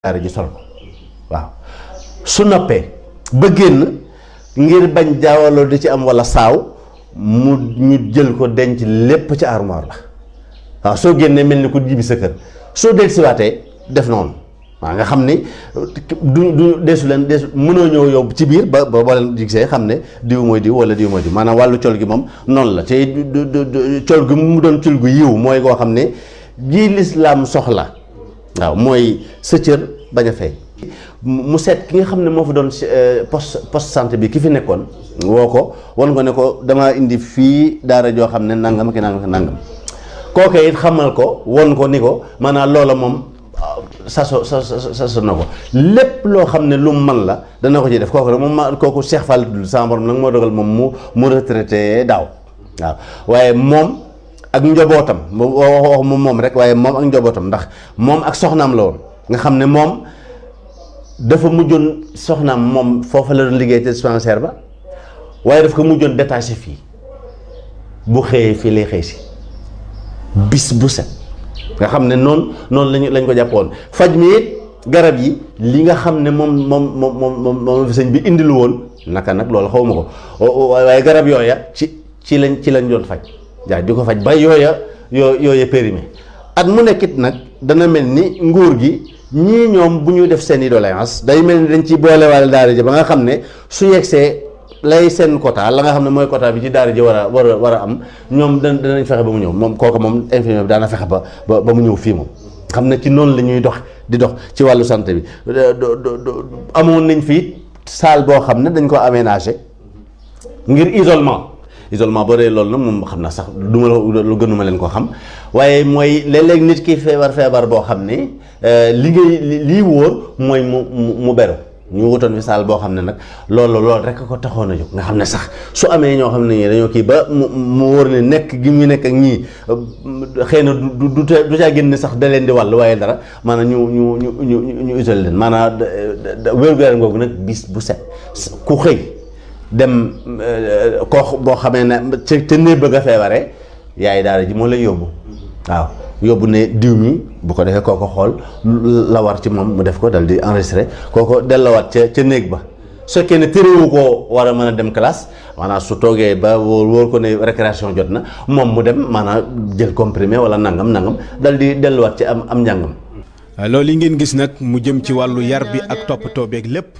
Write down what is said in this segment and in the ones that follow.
daara ji sol ko waaw su noppee ba génn ngir bañ jaawaloo di ci am wala saaw mu ñu jël ko denc lépp ci armoire la waaw soo génnee mel ni ko jibi sa kër soo dellusiwaatee def noonu waaw nga xam ni du deesu mënoo ñëw yóbbu ci biir ba boo leen gisee xam ne diw mooy diw wala diw mooy diw maanaam wàllu col gi moom noonu la te col gi mu doon col gu yiw mooy koo xam ne ji lislaam soxla waaw mooy sa cër bañ a fay mu seet ki nga xam ne moo fa doon poste santé bi ki fi nekkoon woo ko wan ko ne ko damaa indi fii daara joo xam ne nangam ki nangam kooke it xamal ko won ko ni ko maanaam loola moom saso na ko lépp loo xam ne lu man la dana ko ci def kooku nag moom kooku Cheikh Fall dul sama borom nag moo dogal moom mu retraité daaw waaw waaye moom ak njobootam wax moom rek waaye moom ak njobootam ndax moom ak soxnaam la woon nga xam ne moom dafa mujjoon soxnaam moom foofa la doon liggéey te dispensaire ba waaye daf ko mujjoon détaché fii bu xëyee fii lay xëy si bis bu set nga xam ne noonu lañ ko jàppoon faj mi it garab yi li nga xam ne moom fi sëñ bi indilu woon naka nag loolu xaw ma ko waaye garab yooya ci lañ doon faj jaay di ko faj ba yooya périmé at mu nekkit nag dana mel ni nguur gi ñii ñoom bu ñu def seen i doléance day mel ni dañ ciy boolewaale daara ji ba nga xam ne su yegsee lay seen quota la nga xam ne mooy quota bi ci daara ji war a am ñoom danañ fexe ba mu ñëw moom kooku moom infirmier bi daana fexe ba mu ñëw fii moom xam ne ci noonu la ñuy di dox ci wàllu santé bi amoon nañ fii salle boo xam ne dañ ko aménagé ngir isolement boo dee loolu nag moom xam na sax duma lu gënuma leen ko xam waaye mooy léeg-léeg nit ki feebar boo xam ne lii wóor mooy mu beru ñu wutoon fi saal boo xam ne nag loolu rek ko taxoon a jóg nga xam ne sax su amee ñoo xam ne ñii dañoo kii ba mu wóor ne nekk gi mu nekk ak ñii xëy na du caa génn sax da leen di wàll waaye dara maanaam ñu isolé leen maanaam wér-gu-yaram googu nag bis bu set ku xëy dem koo boo xamee ne te ne bëgg a feebaree yaay daara ji moo lay yóbbu waaw yóbbu ne diw mi bu ko defee kooko xool la war ci moom mu def ko dal di enregistré kooko dellawaat ca néeg ba su fekkee ne téréwu koo war a mën a dem classe maanaam su toogee ba wóor ko ne récréation jot na moom mu dem maanaam jël comprimé wala nangam dal di delluwaat ci am njàngam. loolu yi ngeen gis nag mu jëm ci wàllu yar bi ak toppatoo beeg lépp.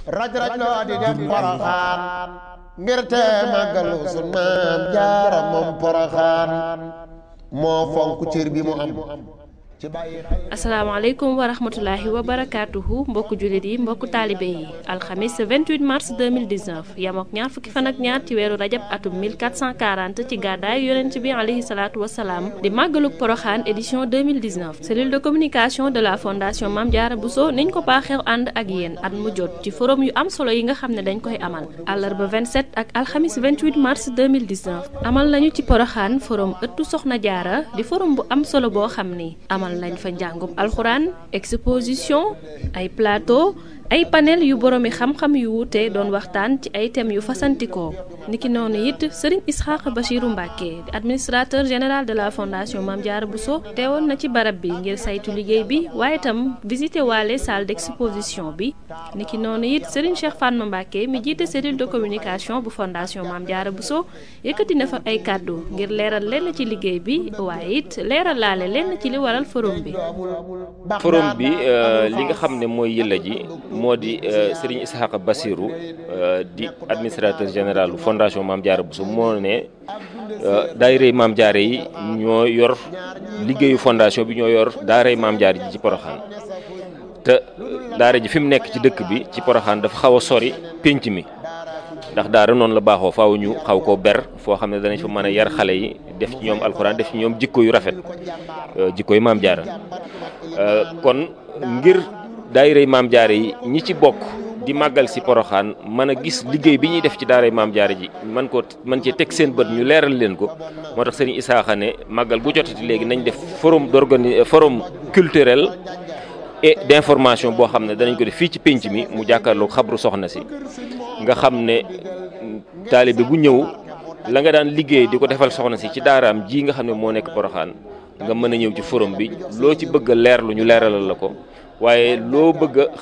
ngir te màggalu sun maam jaara moom Poroxaan moo fonk cër bi mu am. asalaamaaleykum wa rahmatulahi wa barakaatuhu mbokku jullit yi mbokku taalibe yi alxamis 28 mars 2019 yamook ñaar fukki fan ak ñaar ci weeru rajab atum 1440 ci gàddaay yonent bi alayhi salaatu wasalaam di màggaluk Poroxaan édition 2019 cellule de communication de la fondation Mame Diarra Bousso niñ ko baaxew ànd ak yéen at mu jot ci forum yu am solo yi nga xam ne dañ koy amal àllarba 27 ak alxamis 28 mars 2019 amal nañu ci Poroxaan forum ëttu Soxna Jaara di forum bu am solo boo xam ni amal lañ fa njàngum alxuraan exposition ay plateau ay panel yu boroomi xam-xam yu wuute doon waxtaan ci ay thèmes yu fasantikoo niki noonu it Serigne Isxaaq Bachiru Mbàkke di administrateur général de la fondation Mame Diarra Bousso teewoon na ci barab bi ngir saytu liggéey bi waaye itam visité waale salle d'exposition bi niki noonu it Serigne Cheikh Fatma Mbàkke mi jiite cellule de communication bu fondation Mame Diarra Bousso yëkkati na fa ay kàddu ngir leeral lenn ci liggéey bi waaye it leeral laale lenn ci li waral forum bi li nga xam ne mooy yëlla ji moo di Serigne Ishaqa Bassirou di administrateur général fondation Mame Diarra Bousso moo ne daayirey Mame Diarra yi ñoo yor liggéeyu fondation bi ñoo yor daaray Mame Diarra ji ci Poroxaan te daara ji fi mu nekk ci dëkk bi ci Poroxaan dafa xaw a sori pénc mi ndax daara noonu la baaxoo faaw ñu xaw koo ber foo xam ne danañ fa mën a yar xale yi def ci ñoom alxuraan def ci ñoom jikko yu rafet jikko yu Mame Diarra kon ngir daayirey Mame Diarra yi ñi ci bokk di màggal si Poroxaan mën a gis liggéey bi ñuy def ci daaray Mame Diarra ji man cee teg seen bët ñu leeral leen ko moo tax Serigne Isaaxa ne màggal gu jotati léegi nañ def forum culturel et d'information boo xam ne danañ ko def fii ci pénc mi mu jàkkaarloog xabru soxna si nga xam ne taalibe bu ñëw la nga daan liggéey di ko defal soxna si ci daaraam ji nga xam ne moo nekk Poroxaan nga mën a ñëw ci forum bi loo ci bëgg a leerlu ñu leeralal la ko waaye loo bëgg a